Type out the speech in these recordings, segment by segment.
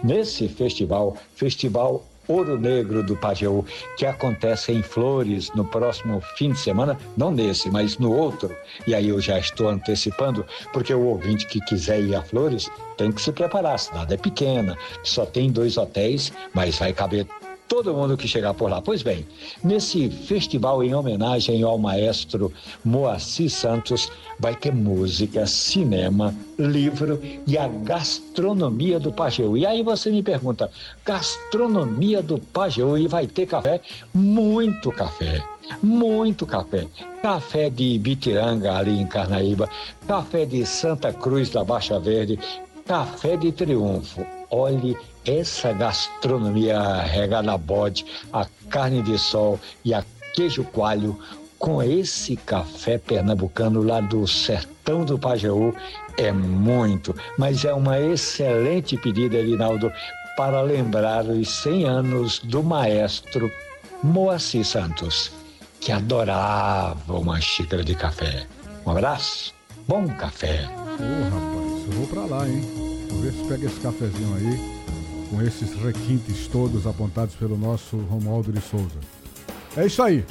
nesse Festival Ouro Negro do Pajeú, que acontece em Flores no próximo fim de semana, não nesse, mas no outro. E aí eu já estou antecipando, porque o ouvinte que quiser ir a Flores tem que se preparar. A cidade é pequena, só tem 2 hotéis, mas vai caber todo mundo que chegar por lá. Pois bem, nesse festival em homenagem ao maestro Moacir Santos, vai ter música, cinema, livro e a gastronomia do Pajeú. E aí você me pergunta, gastronomia do Pajeú, e vai ter café? Muito café. Muito café. Café de Bitiranga, ali em Carnaíba, café de Santa Cruz da Baixa Verde, café de Triunfo. Olhe essa gastronomia regada a bode, a carne de sol e a queijo coalho, com esse café pernambucano lá do sertão do Pajeú, é muito, mas é uma excelente pedida, Rinaldo, para lembrar os 100 anos do maestro Moacir Santos, que adorava uma xícara de café. Um abraço, bom café. Rapaz, eu vou pra lá, hein? Vou ver se pega esse cafezinho aí, com esses requintes todos apontados pelo nosso Romualdo de Souza. É isso aí.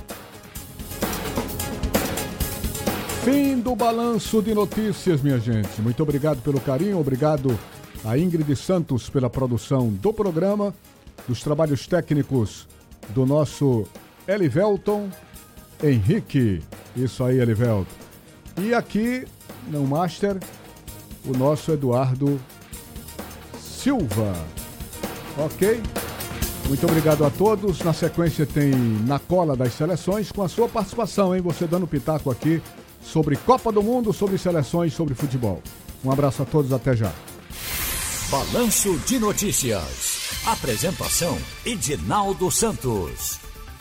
Fim do balanço de notícias, minha gente. Muito obrigado pelo carinho, obrigado a Ingrid Santos pela produção do programa, dos trabalhos técnicos do nosso Elivelton Henrique. Isso aí, Elivelton. E aqui, no Master, o nosso Eduardo Silva. Ok? Muito obrigado a todos. Na sequência tem Na Cola das Seleções, com a sua participação, hein? Você dando pitaco aqui sobre Copa do Mundo, sobre seleções, sobre futebol. Um abraço a todos, até já. Balanço de Notícias. Apresentação: Edinaldo Santos.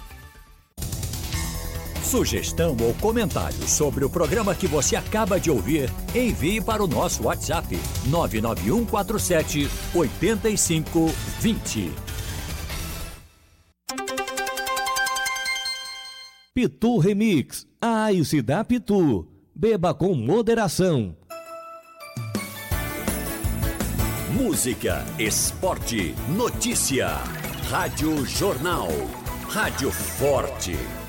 Sugestão ou comentário sobre o programa que você acaba de ouvir, envie para o nosso WhatsApp 99147-8520. Pitu Remix. A Ice da Pitu. Beba com moderação. Música, esporte, notícia. Rádio Jornal. Rádio Forte.